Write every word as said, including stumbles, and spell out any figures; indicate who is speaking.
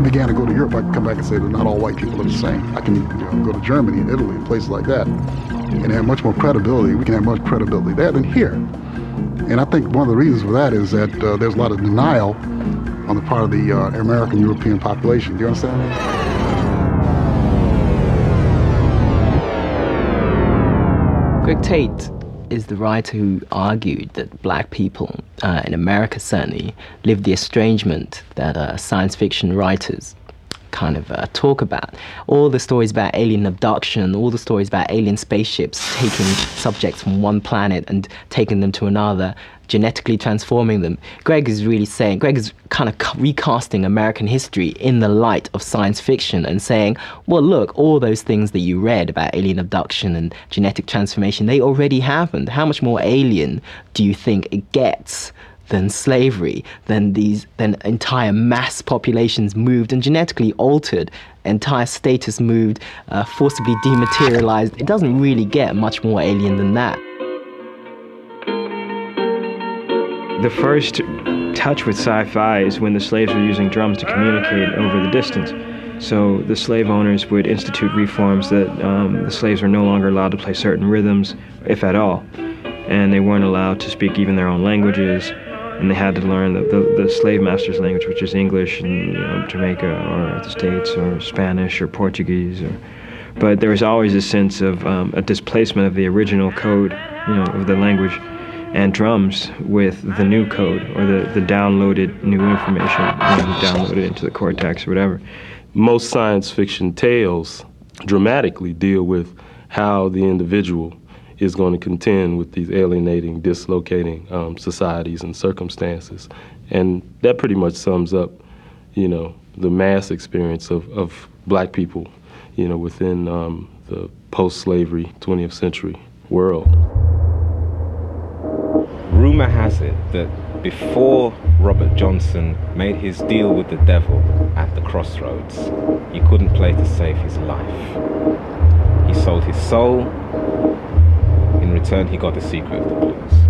Speaker 1: began to go to Europe, I can come back and say that not all white people are the same. I can you know, go to Germany and Italy and places like that and have much more credibility. We can have much credibility there than here. And I think one of the reasons for that is that uh, there's a lot of denial on the part of the uh, American European population. Do you understand?
Speaker 2: Greg Tate is the writer who argued that black people, uh, in America certainly, live the estrangement that uh, science fiction writers kind of uh, talk about. All the stories about alien abduction, all the stories about alien spaceships taking subjects from one planet and taking them to another, genetically transforming them. Greg is really saying, Greg is kind of recasting American history in the light of science fiction and saying, well, look, all those things that you read about alien abduction and genetic transformation, they already happened. How much more alien do you think it gets than slavery, than these, than entire mass populations moved and genetically altered, entire status moved, uh, forcibly dematerialized? It doesn't really get much more alien than that.
Speaker 3: The first touch with sci-fi is when the slaves were using drums to communicate over the distance. So the slave owners would institute reforms that um, the slaves were no longer allowed to play certain rhythms, if at all. And they weren't allowed to speak even their own languages. And they had to learn the, the, the slave master's language, which is English in you know, Jamaica or the States, or Spanish or Portuguese. Or, but there was always a sense of um, a displacement of the original code, you know, of the language, and drums with the new code, or the, the downloaded new information, you know, downloaded into the cortex or whatever.
Speaker 4: Most science fiction tales dramatically deal with how the individual is going to contend with these alienating, dislocating um, societies and circumstances. And that pretty much sums up, you know, the mass experience of, of black people, you know, within um, the post-slavery twentieth century world.
Speaker 5: Rumor has it that before Robert Johnson made his deal with the devil at the crossroads, he couldn't play to save his life. He sold his soul. In return, he got a secret of the blues.